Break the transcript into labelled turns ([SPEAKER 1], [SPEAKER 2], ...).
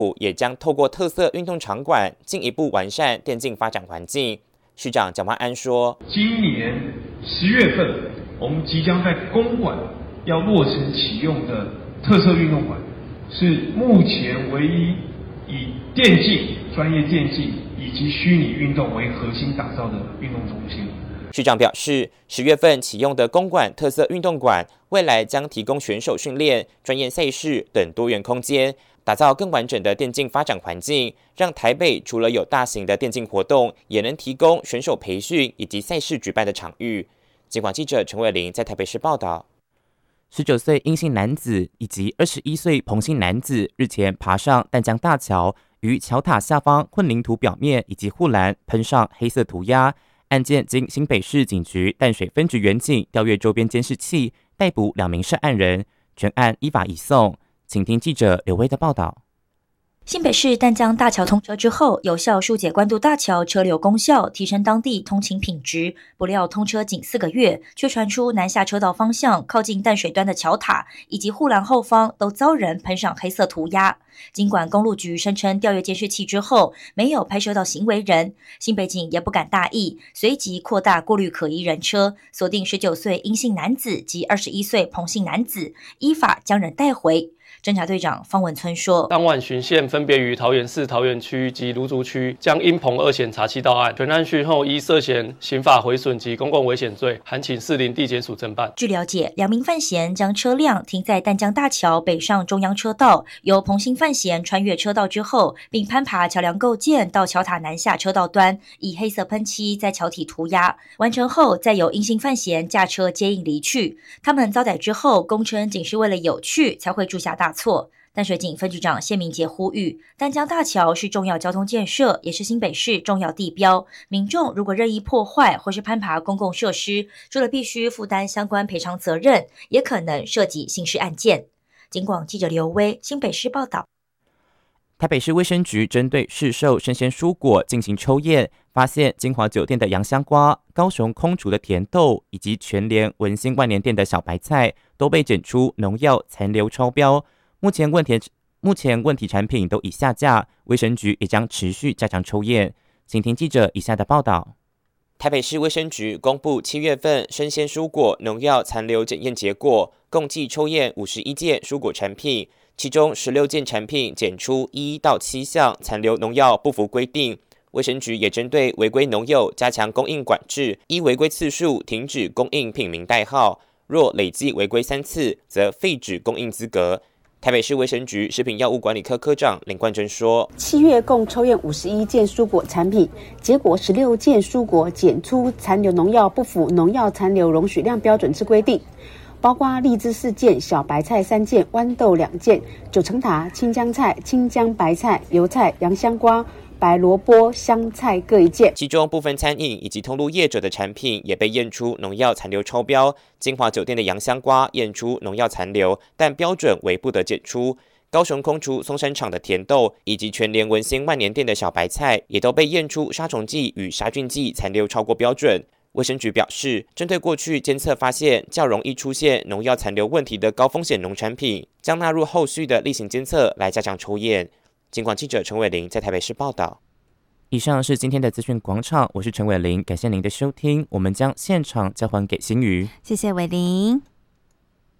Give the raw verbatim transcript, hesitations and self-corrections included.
[SPEAKER 1] 也将透过特色运动场馆进一步完善电竞发展环境。市长蒋万安说，
[SPEAKER 2] 今年十月份，我们即将在公馆要落成启用的特色运动馆，是目前唯一以电竞、专业电竞以及虚拟运动为核心打造的运动中心。
[SPEAKER 1] 市长表示，十月份启用的公馆特色运动馆，未来将提供选手训练、专业赛事等多元空间，打造更完整的电竞发展环境，让台北除了有大型的电竞活动，也能提供选手培训以及赛事举办的场域。警广记者陈伟玲在台北市报道。十九岁阴性男子以及二十一岁彭姓男子日前爬上淡江大桥，于桥塔下方混凝土表面以及护栏喷上黑色涂鸦。案件经新北市警局淡水分局员警调阅周边监视器，逮捕两名涉案人，全案依法移送。请听记者刘威的报道。
[SPEAKER 3] 新北市淡江大桥通车之后，有效疏解关渡大桥车流功效，提升当地通勤品质。不料通车仅四个月，却传出南下车道方向靠近淡水端的桥塔以及护栏后方都遭人喷上黑色涂鸦。尽管公路局声称调阅监视器之后没有拍摄到行为人，新北警也不敢大意，随即扩大过滤可疑人车，锁定十九岁阴性男子及二十一岁彭姓男子，依法将人带回。侦查队长方文村说，
[SPEAKER 4] 当晚巡线分别于桃园市桃园区及芦竹区将因彭二嫌查缉到案，全案讯后依涉嫌刑法毁损及公共危险罪，函请士林地检署侦办。
[SPEAKER 3] 据了解，两名犯嫌将车辆停在淡江大桥北上中央车道，由彭姓犯嫌穿越车道之后，并攀爬桥梁构件到桥塔南下车道端，以黑色喷漆在桥体涂鸦，完成后再由阴性犯嫌驾车接应离去。他们遭逮之后，供称仅是为了有趣才会铸下大错。淡水警分局长谢明杰呼吁，淡江大桥是重要交通建设，也是新北市重要地标，民众如果任意破坏或是攀爬公共设施，除了必须负担相关赔偿责任，也可能涉及刑事案件。警广记者刘威新北市报道。
[SPEAKER 1] 台北市卫生局针对市售生鲜蔬果进行抽验，发现金华酒店的洋香瓜、高雄空厨的甜豆以及全联文心万年店的小白菜都被检出农药残留超标。目前问题目前问题产品都已下架，卫生局也将持续加强抽验。请听记者以下的报道。台北市卫生局公布七月份生鲜蔬果农药残留检验结果，共计抽验五十一件蔬果产品，其中十六件产品检出一到七项残留农药不符规定。卫生局也针对违规农药加强供应管制，依违规次数停止供应品名代号，若累计违规三次，则废止供应资格。台北市卫生局食品药物管理科科长林冠珍说，
[SPEAKER 5] 七月共抽验五十一件蔬果产品，结果十六件蔬果检出残留农药不符农药残留容许量标准之规定，包括荔枝四件、小白菜三件、豌豆两件、九层塔、青江菜、青江白菜、油菜、洋香瓜、白萝卜、香菜各一件，
[SPEAKER 1] 其中部分餐饮以及通路业者的产品也被验出农药残留超标。金华酒店的洋香瓜验出农药残留，但标准为不得检出。高雄空厨松山厂的甜豆以及全联文心万年店的小白菜也都被验出杀虫剂与杀菌剂残留超过标准。卫生局表示，针对过去监测发现较容易出现农药残留问题的高风险农产品，将纳入后续的例行监测来加强抽验。警广记者陈伟玲在台北市报道。以上是今天的资讯广场，我是陈伟玲，感谢您的收听，我们将现场交还给新瑜。
[SPEAKER 6] 谢谢伟玲。